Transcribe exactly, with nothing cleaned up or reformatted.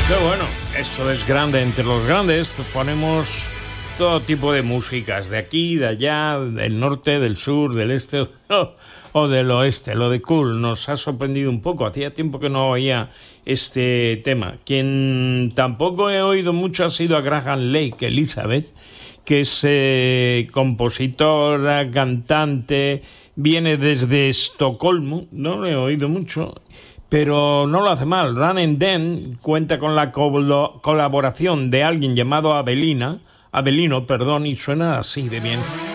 Qué bueno, esto es grande entre los grandes. Ponemos todo tipo de músicas, de aquí, de allá, del norte, del sur, del este o, o del oeste. Lo de Cool nos ha sorprendido un poco. Hacía tiempo que no oía este tema. Quien tampoco he oído mucho ha sido a Graham Lake Elizabeth, que es eh, compositora, cantante, viene desde Estocolmo, no lo he oído mucho, pero no lo hace mal. Run and Then cuenta con la col- colaboración de alguien llamado Abelina, Abelino, perdón, y suena así de bien.